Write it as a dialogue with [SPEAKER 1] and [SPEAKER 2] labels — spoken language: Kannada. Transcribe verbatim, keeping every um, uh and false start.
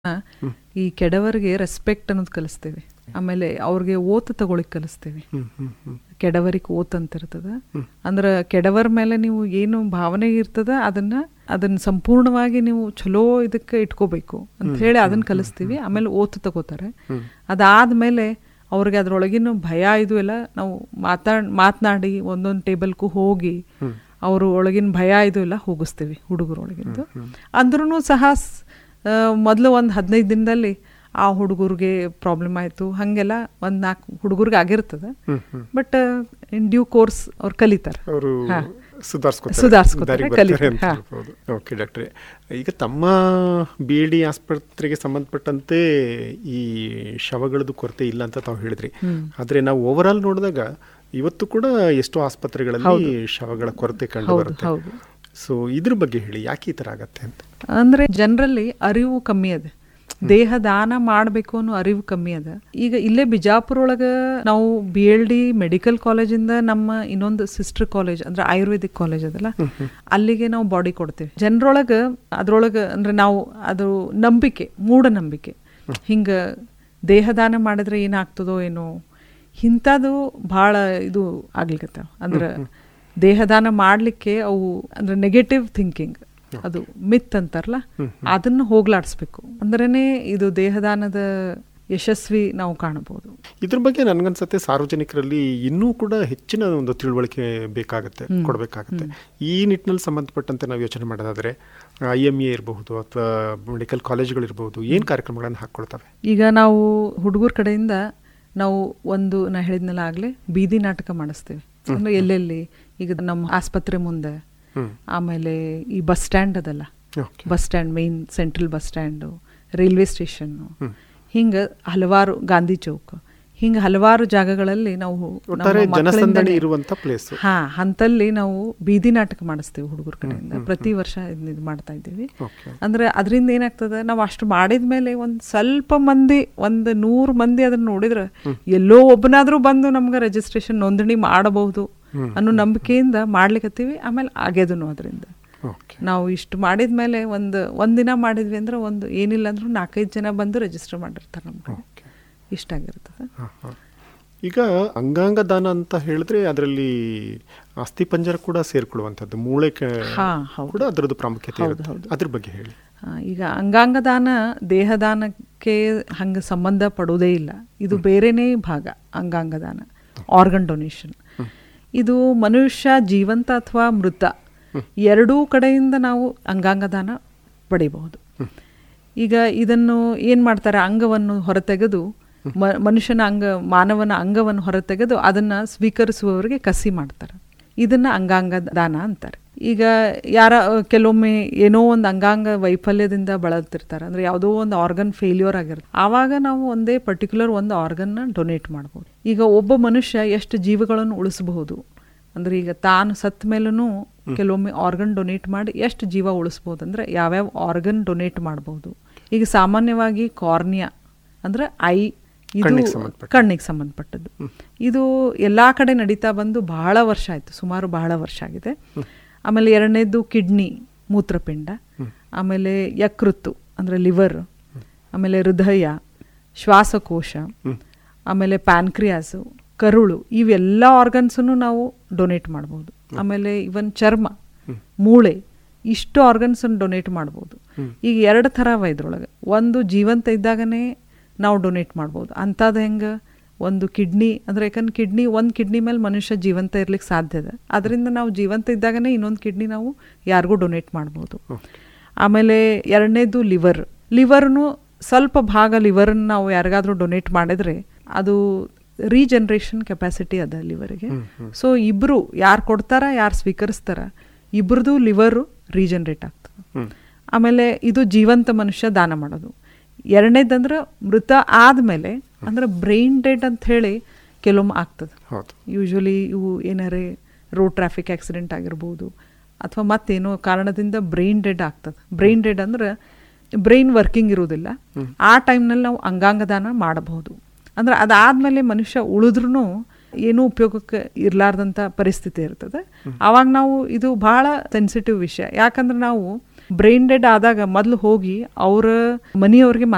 [SPEAKER 1] ಈ ಕೆಡವರಿಗೆ ರೆಸ್ಪೆಕ್ಟ್ ಅನ್ನೋದು ಕಲಿಸ್ತೀವಿ. ಆಮೇಲೆ ಅವ್ರಿಗೆ ಓತ್ ತಗೊಳಿಕ್ ಕಲಿಸ್ತೀವಿ. ಕೆಡವರಿಗೆ ಓತ್ ಅಂತ ಇರ್ತದ. ಅಂದ್ರೆ ಕೆಡವರ ಮೇಲೆ ನೀವು ಏನು ಭಾವನೆ ಇರ್ತದ ಅದನ್ನ ಅದನ್ನ ಸಂಪೂರ್ಣವಾಗಿ ನೀವು ಚಲೋ ಇದಕ್ಕೆ ಇಟ್ಕೋಬೇಕು ಅಂತ ಹೇಳಿ ಅದನ್ನ ಕಲಿಸ್ತೀವಿ. ಆಮೇಲೆ ಓತ್ ತಗೋತಾರೆ. ಅದಾದ್ಮೇಲೆ ಅವ್ರಿಗೆ ಅದ್ರೊಳಗಿನ ಭಯ ಇದು ಎಲ್ಲ ನಾವು ಮಾತಾಡ್ ಮಾತನಾಡಿ ಒಂದೊಂದು ಟೇಬಲ್ಗೂ ಹೋಗಿ ಅವರು ಒಳಗಿನ ಭಯ ಇದು ಎಲ್ಲ ಹೋಗಿಸ್ತೀವಿ ಹುಡುಗರೊಳಗಿಂದು. ಅಂದ್ರೂ ಸಹ ಮೊದಲು ಒಂದು ಹದಿನೈದು ದಿನದಲ್ಲಿ ಆ ಹುಡುಗರಿಗೆ ಪ್ರಾಬ್ಲಮ್ ಆಯಿತು, ಹಾಗೆಲ್ಲ ಒಂದು ನಾಲ್ಕು ಹುಡುಗರಿಗೆ ಆಗಿರ್ತದೆ. ಬಟ್ ಇನ್ ಡ್ಯೂ ಕೋರ್ಸ್ ಅವ್ರು ಕಲಿತಾರೆ, ಸುಧಾರಿಸ್ಕೊತಾರೆ, ಕಲಿತಾರೆ.
[SPEAKER 2] ಓಕೆ ಡಾಕ್ಟ್ರೆ, ಈಗ ತಮ್ಮ ಬಿ ಎಲ್ ಡಿ ಆಸ್ಪತ್ರೆಗೆ ಸಂಬಂಧಪಟ್ಟಂತೆ ಈ ಶವಗಳದ್ದು ಕೊರತೆ ಇಲ್ಲ ಅಂತ ತಾವು ಹೇಳಿದ್ರಿ. ಆದರೆ ನಾವು ಓವರ್ ಆಲ್ ನೋಡಿದಾಗ ಇವತ್ತು ಕೂಡ ಎಷ್ಟೋ ಆಸ್ಪತ್ರೆಗಳಲ್ಲಿ ಶವಗಳ ಕೊರತೆ ಕಂಡು ಬರುತ್ತೆ. ಸೊ ಇದ್ರ ಬಗ್ಗೆ ಹೇಳಿ, ಯಾಕೆ ಈ ಥರ ಆಗತ್ತೆ ಅಂತ.
[SPEAKER 1] ಅಂದರೆ ಜನರಲ್ಲಿ ಅರಿವು ಕಮ್ಮಿ ಅದ, ದೇಹ ದಾನ ಮಾಡಬೇಕು ಅನ್ನೋ ಅರಿವು ಕಮ್ಮಿ ಅದ. ಈಗ ಇಲ್ಲೇ ಬಿಜಾಪುರ ಒಳಗೆ ನಾವು ಬಿ ಎಲ್ ಡಿ ಮೆಡಿಕಲ್ ಕಾಲೇಜಿಂದ ನಮ್ಮ ಇನ್ನೊಂದು ಸಿಸ್ಟರ್ ಕಾಲೇಜ್ ಅಂದ್ರೆ ಆಯುರ್ವೇದಿಕ್ ಕಾಲೇಜ್ ಅದಲ್ಲ, ಅಲ್ಲಿಗೆ ನಾವು ಬಾಡಿ ಕೊಡ್ತೇವೆ. ಜನರೊಳಗೆ ಅದ್ರೊಳಗೆ ಅಂದ್ರೆ ನಾವು ಅದು ನಂಬಿಕೆ, ಮೂಢನಂಬಿಕೆ, ಹಿಂಗೆ ದೇಹದಾನ ಮಾಡಿದ್ರೆ ಏನಾಗ್ತದೋ ಏನೋ ಇಂಥದ್ದು ಭಾಳ ಇದು ಆಗ್ಲಿಕತ್ತಾವ. ಅಂದ್ರೆ ದೇಹದಾನ ಮಾಡಲಿಕ್ಕೆ ಅವು ಅಂದ್ರೆ ನೆಗೆಟಿವ್ ಥಿಂಕಿಂಗ್, ಅದು ಮಿತ್ ಅಂತಾರಲ್ಲ, ಅದನ್ನು ಹೋಗ್ಲಾಡಿಸ್ಬೇಕು ಅಂದ್ರೇನೆ ಇದು ದೇಹದಾನದ ಯಶಸ್ವಿ ನಾವು ಕಾಣಬಹುದು.
[SPEAKER 2] ಇದ್ರ ಬಗ್ಗೆ ನನ್ಗನ್ಸತ್ತೆ ಸಾರ್ವಜನಿಕರಲ್ಲಿ ಇನ್ನೂ ಕೂಡ ಹೆಚ್ಚಿನ ಒಂದು ತಿಳುವಳಿಕೆ ಬೇಕಾಗತ್ತೆ, ಕೊಡಬೇಕಾಗತ್ತೆ. ಈ ನಿಟ್ಟಿನಲ್ಲಿ ಸಂಬಂಧಪಟ್ಟಂತೆ ನಾವು ಯೋಚನೆ ಮಾಡೋದಾದ್ರೆ ಐ ಎಮ್ ಎ ಇರಬಹುದು ಅಥವಾ ಮೆಡಿಕಲ್ ಕಾಲೇಜುಗಳಿರ್ಬಹುದು, ಏನು ಕಾರ್ಯಕ್ರಮಗಳನ್ನು ಹಾಕ್ಕೊಳ್ತವೆ?
[SPEAKER 1] ಈಗ ನಾವು ಹುಡುಗರ ಕಡೆಯಿಂದ ನಾವು ಒಂದು ನಾ ಹೇಳಿದ್ನಲ್ಲ ಆಗ್ಲೇ ಬೀದಿ ನಾಟಕ ಮಾಡಿಸ್ತೇವೆ. ಅಂದ್ರೆ ಎಲ್ಲೆಲ್ಲಿ ಈಗ ನಮ್ಮ ಆಸ್ಪತ್ರೆ ಮುಂದೆ, ಆಮೇಲೆ ಈ ಬಸ್ ಸ್ಟ್ಯಾಂಡ್ ಅದಲ್ಲ, bus stand main central bus stand, railway station, ಹಿಂಗೆ ಹಲವಾರು ಗಾಂಧಿ ಚೌಕ್, ಹಿಂಗೆ ಹಲವಾರು ಜಾಗಗಳಲ್ಲಿ ನಾವು ಹಾ ಅಂತಲ್ಲಿ ನಾವು ಬೀದಿ ನಾಟಕ ಮಾಡಿಸ್ತೇವೆ ಹುಡುಗರ ಕಡೆಯಿಂದ. ಪ್ರತಿ ವರ್ಷ ಇದು ಮಾಡ್ತಾ ಇದ್ದೀವಿ. ಅಂದ್ರೆ ಅದರಿಂದ ಏನಾಗ್ತದೆ, ನಾವು ಅಷ್ಟು ಮಾಡಿದ್ಮೇಲೆ ಒಂದ್ ಸ್ವಲ್ಪ ಮಂದಿ, ಒಂದು ನೂರು ಮಂದಿ ಅದನ್ನ ನೋಡಿದ್ರೆ ಎಲ್ಲೋ ಒಬ್ಬನಾದ್ರೂ ಬಂದು ನಮ್ಗೆ ರಿಜಿಸ್ಟ್ರೇಷನ್ ನೋಂದಣಿ ಮಾಡಬಹುದು ಅನ್ನೋ ನಂಬಿಕೆಯಿಂದ ಮಾಡ್ಲಿಕ್ಕತ್ತೀವಿ. ಆಮೇಲೆ ಆಗ್ಯದನು ಅದರಿಂದ ನಾವು ಇಷ್ಟು ಮಾಡಿದ್ಮೇಲೆ ಒಂದು ಒಂದಿನ ಮಾಡಿದ್ವಿ ಅಂದ್ರೆ ಒಂದು ಏನಿಲ್ಲ ಅಂದ್ರೂ ನಾಲ್ಕೈದು ಜನ ಬಂದು ರಿಜಿಸ್ಟರ್ ಮಾಡಿರ್ತಾರೆ ನಮ್ಗೆ. ಇಷ್ಟ ಆಗಿರ್ತದೆ.
[SPEAKER 2] ಈಗ ಅಂಗಾಂಗ ದಾನ ಅಂತ ಹೇಳಿದ್ರೆ ಅದರಲ್ಲಿ ಅಸ್ಥಿ ಪಂಜರ ಕೂಡ ಸೇರ್ಕೊಳ್ಳುವಂಥದ್ದು, ಮೂಳೆ ಕೂಡ ಅದರದ್ದು ಪ್ರಾಮುಖ್ಯತೆ ಇರುತ್ತೆ. ಅದ್ರ ಬಗ್ಗೆ ಹೇಳಿ.
[SPEAKER 1] ಈಗ ಅಂಗಾಂಗ ದಾನ ದೇಹದಾನಕ್ಕೆ ಹಂಗೆ ಸಂಬಂಧ ಪಡೋದೇ ಇಲ್ಲ, ಇದು ಬೇರೆನೇ ಭಾಗ. ಅಂಗಾಂಗ ದಾನ ಆರ್ಗನ್ ಡೊನೇಷನ್ ಇದು ಮನುಷ್ಯ ಜೀವಂತ ಅಥವಾ ಮೃತ ಎರಡೂ ಕಡೆಯಿಂದ ನಾವು ಅಂಗಾಂಗ ದಾನ ಪಡಿಬಹುದು. ಈಗ ಇದನ್ನು ಏನು ಮಾಡ್ತಾರೆ, ಅಂಗವನ್ನು ಹೊರತೆಗೆದು ಮ ಮನುಷ್ಯನ ಅಂಗ ಮಾನವನ ಅಂಗವನ್ನು ಹೊರತೆಗೆದು ಅದನ್ನು ಸ್ವೀಕರಿಸುವವರಿಗೆ ಕಸಿ ಮಾಡ್ತಾರೆ. ಇದನ್ನು ಅಂಗಾಂಗ ದಾನ ಅಂತಾರೆ. ಈಗ ಯಾರ ಕೆಲವೊಮ್ಮೆ ಏನೋ ಒಂದು ಅಂಗಾಂಗ ವೈಫಲ್ಯದಿಂದ ಬಳಲ್ತಿರ್ತಾರೆ, ಅಂದರೆ ಯಾವುದೋ ಒಂದು ಆರ್ಗನ್ ಫೇಲ್ಯೂರ್ ಆಗಿರುತ್ತೆ, ಆವಾಗ ನಾವು ಒಂದೇ ಪರ್ಟಿಕ್ಯುಲರ್ ಒಂದು ಆರ್ಗನ್ನ ಡೊನೇಟ್ ಮಾಡ್ಬೋದು. ಈಗ ಒಬ್ಬ ಮನುಷ್ಯ ಎಷ್ಟು ಜೀವಗಳನ್ನು ಉಳಿಸಬಹುದು ಅಂದರೆ, ಈಗ ತಾನು ಸತ್ತ ಮೇಲೂ ಕೆಲವೊಮ್ಮೆ ಆರ್ಗನ್ ಡೊನೇಟ್ ಮಾಡಿ ಎಷ್ಟು ಜೀವ ಉಳಿಸ್ಬೋದು ಅಂದರೆ ಯಾವ್ಯಾವ ಆರ್ಗನ್ ಡೊನೇಟ್ ಮಾಡ್ಬೋದು. ಈಗ ಸಾಮಾನ್ಯವಾಗಿ ಕಾರ್ನಿಯಾ ಅಂದರೆ ಐ, ಇದು ಕಣ್ಣಿಗೆ ಸಂಬಂಧಪಟ್ಟದ್ದು. ಇದು ಎಲ್ಲ ಕಡೆ ನಡೀತಾ ಬಂದು ಬಹಳ ವರ್ಷ ಆಯಿತು, ಸುಮಾರು ಬಹಳ ವರ್ಷ ಆಗಿದೆ. ಆಮೇಲೆ ಎರಡನೇದು ಕಿಡ್ನಿ ಮೂತ್ರಪಿಂಡ, ಆಮೇಲೆ ಯಕೃತ್ತು ಅಂದರೆ ಲಿವರ್, ಆಮೇಲೆ ಹೃದಯ, ಶ್ವಾಸಕೋಶ, ಆಮೇಲೆ ಪ್ಯಾನ್ಕ್ರಿಯಾಸು, ಕರುಳು, ಇವೆಲ್ಲ ಆರ್ಗನ್ಸನ್ನು ನಾವು ಡೊನೇಟ್ ಮಾಡ್ಬೋದು. ಆಮೇಲೆ ಇವನ್ ಚರ್ಮ, ಮೂಳೆ, ಇಷ್ಟು ಆರ್ಗನ್ಸನ್ನು ಡೊನೇಟ್ ಮಾಡ್ಬೋದು. ಈಗ ಎರಡು ಥರ ಅವ ಇದ್ರೊಳಗೆ. ಒಂದು ಜೀವಂತ ಇದ್ದಾಗನೇ ನಾವು ಡೊನೇಟ್ ಮಾಡ್ಬೋದು. ಅಂಥದ್ದು ಹೆಂಗೆ, ಒಂದು ಕಿಡ್ನಿ ಅಂದರೆ, ಯಾಕಂದ್ರೆ ಕಿಡ್ನಿ ಒಂದು ಕಿಡ್ನಿ ಮೇಲೆ ಮನುಷ್ಯ ಜೀವಂತ ಇರ್ಲಿಕ್ಕೆ ಸಾಧ್ಯ ಇದೆ, ಅದರಿಂದ ನಾವು ಜೀವಂತ ಇದ್ದಾಗನೇ ಇನ್ನೊಂದು ಕಿಡ್ನಿ ನಾವು ಯಾರಿಗೂ ಡೊನೇಟ್ ಮಾಡ್ಬೋದು. ಆಮೇಲೆ ಎರಡನೇದು ಲಿವರ್. ಲಿವರ್ನು ಸ್ವಲ್ಪ ಭಾಗ ಲಿವರನ್ನು ನಾವು ಯಾರಿಗಾದ್ರೂ ಡೊನೇಟ್ ಮಾಡಿದ್ರೆ ಅದು ರೀಜನ್ರೇಷನ್ ಕೆಪಾಸಿಟಿ ಅದ ಲಿವರಿಗೆ. ಸೊ ಇಬ್ರು ಯಾರು ಕೊಡ್ತಾರ ಯಾರು ಸ್ವೀಕರಿಸ್ತಾರ ಇಬ್ರದು ಲಿವರು ರೀಜನ್ರೇಟ್ ಆಗ್ತದೆ. ಆಮೇಲೆ ಇದು ಜೀವಂತ ಮನುಷ್ಯ ದಾನ ಮಾಡೋದು. ಎರಡನೇದಂದ್ರೆ ಮೃತ ಆದಮೇಲೆ ಅಂದ್ರೆ ಬ್ರೈನ್ ಡೆಡ್ ಅಂತ ಹೇಳಿ ಕೆಲವೊಮ್ಮೆ ಆಗ್ತದೆ. ಯೂಶ್ವಲಿ ಇವು ಏನಾರೇ ರೋಡ್ ಟ್ರಾಫಿಕ್ ಆಕ್ಸಿಡೆಂಟ್ ಆಗಿರ್ಬೋದು ಅಥವಾ ಮತ್ತೇನೋ ಕಾರಣದಿಂದ ಬ್ರೈನ್ ಡೆಡ್ ಆಗ್ತದೆ. ಬ್ರೈನ್ ಡೆಡ್ ಅಂದ್ರೆ ಬ್ರೈನ್ ವರ್ಕಿಂಗ್ ಇರೋದಿಲ್ಲ. ಆ ಟೈಮ್ನಲ್ಲಿ ನಾವು ಅಂಗಾಂಗ ದಾನ ಮಾಡಬಹುದು. ಅಂದ್ರೆ ಅದಾದ್ಮೇಲೆ ಮನುಷ್ಯ ಉಳಿದ್ರೂ ಏನೂ ಉಪಯೋಗಕ್ಕೆ ಇರಲಾರ್ದಂಥ ಪರಿಸ್ಥಿತಿ ಇರ್ತದೆ. ಆವಾಗ ನಾವು, ಇದು ಬಹಳ ಸೆನ್ಸಿಟಿವ್ ವಿಷಯ, ಯಾಕಂದ್ರೆ ನಾವು ಬ್ರೈನ್ ಡೆಡ್ ಆದಾಗ ಮೊದಲು ಹೋಗಿ ಅವರ ಮನೆಯವ್ರಿಗೆ